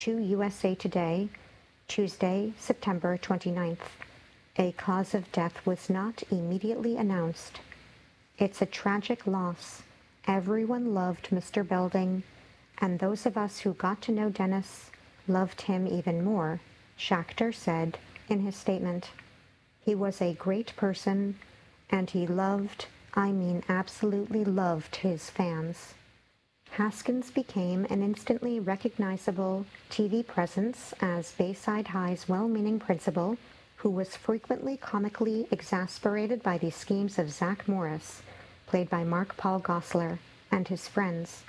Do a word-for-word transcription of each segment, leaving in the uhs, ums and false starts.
To U S A Today, Tuesday, September twenty-ninth. A cause of death was not immediately announced. It's a tragic loss. Everyone loved Mister Belding, and those of us who got to know Dennis loved him even more, Schachter said in his statement. He was a great person, and he loved, I mean absolutely loved, his fans. Haskins became an instantly recognizable T V presence as Bayside High's well-meaning principal, who was frequently comically exasperated by the schemes of Zach Morris, played by Mark Paul Gosselaar, and his friends.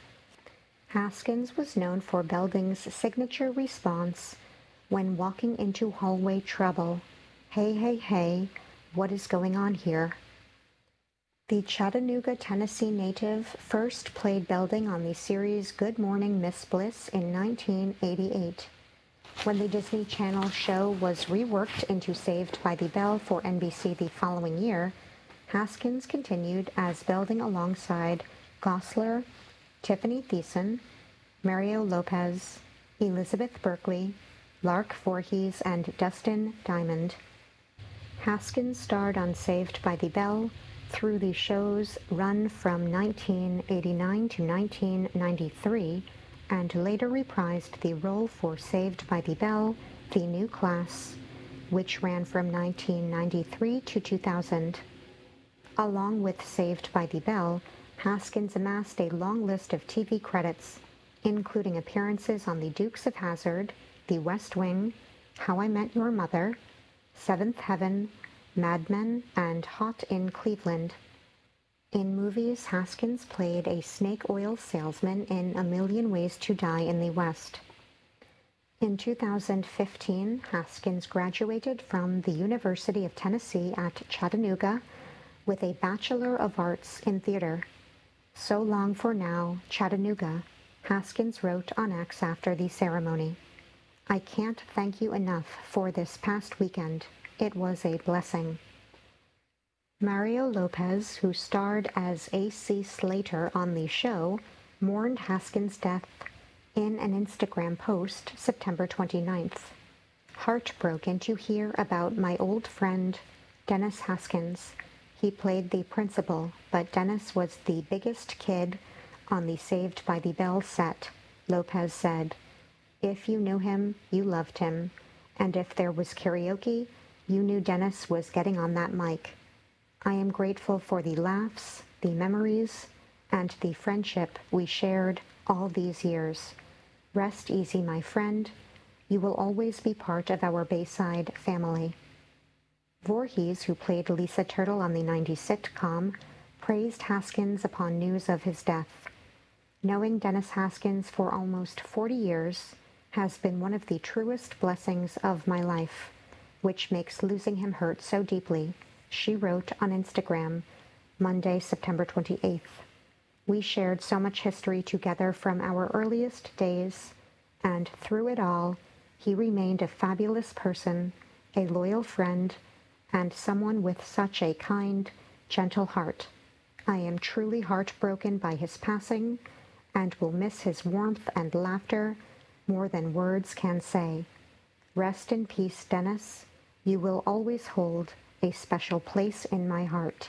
Haskins was known for Belding's signature response when walking into hallway trouble. Hey, hey, hey, what is going on here? The Chattanooga, Tennessee native first played Belding on the series Good Morning Miss Bliss in nineteen eighty-eight. When the Disney Channel show was reworked into Saved by the Bell for N B C the following year, Haskins continued as Belding alongside Gosselaar, Tiffany Thiessen, Mario Lopez, Elizabeth Berkley, Lark Voorhees, and Dustin Diamond. Haskins starred on Saved by the Bell through the show's run from nineteen eighty-nine to nineteen ninety-three, and later reprised the role for Saved by the Bell, The New Class, which ran from nineteen ninety-three to two thousand. Along with Saved by the Bell, Haskins amassed a long list of T V credits, including appearances on The Dukes of Hazzard, The West Wing, How I Met Your Mother, Seventh Heaven, Mad Men, and Hot in Cleveland. In movies, Haskins played a snake oil salesman in A Million Ways to Die in the West. In two thousand fifteen, Haskins graduated from the University of Tennessee at Chattanooga with a Bachelor of Arts in Theater. So long for now, Chattanooga, Haskins wrote on X after the ceremony. I can't thank you enough for this past weekend. It was a blessing. Mario Lopez, who starred as A C Slater on the show, mourned Haskins' death in an Instagram post September twenty-ninth. Heartbroken to hear about my old friend, Dennis Haskins. He played the principal, but Dennis was the biggest kid on the Saved by the Bell set, Lopez said. If you knew him, you loved him, and if there was karaoke, you knew Dennis was getting on that mic. I am grateful for the laughs, the memories, and the friendship we shared all these years. Rest easy, my friend. You will always be part of our Bayside family. Voorhees, who played Lisa Turtle on the nineties sitcom, praised Haskins upon news of his death. Knowing Dennis Haskins for almost forty years has been one of the truest blessings of my life, which makes losing him hurt so deeply, she wrote on Instagram, Monday, September twenty-eighth. We shared so much history together from our earliest days, and through it all, he remained a fabulous person, a loyal friend, and someone with such a kind, gentle heart. I am truly heartbroken by his passing, and will miss his warmth and laughter more than words can say. Rest in peace, Dennis. You will always hold a special place in my heart.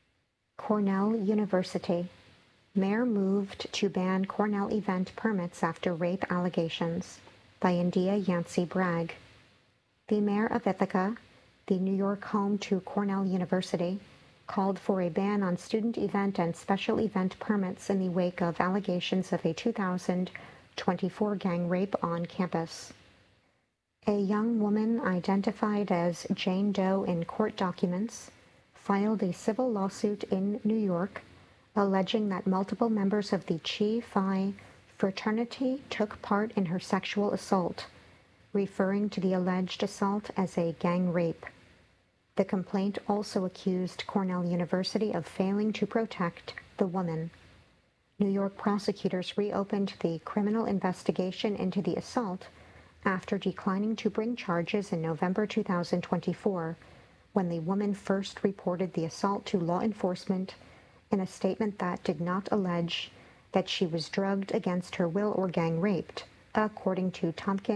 Cornell University. Mayor moved to ban Cornell event permits after rape allegations, by India Yancey Bragg. The mayor of Ithaca, the New York home to Cornell University, called for a ban on student event and special event permits in the wake of allegations of a two thousand twenty-four gang rape on campus. A young woman identified as Jane Doe in court documents filed a civil lawsuit in New York alleging that multiple members of the Chi Phi fraternity took part in her sexual assault, referring to the alleged assault as a gang rape. The complaint also accused Cornell University of failing to protect the woman. New York prosecutors reopened the criminal investigation into the assault after declining to bring charges in November two thousand twenty-four, when the woman first reported the assault to law enforcement in a statement that did not allege that she was drugged against her will or gang raped, according to Tompkins.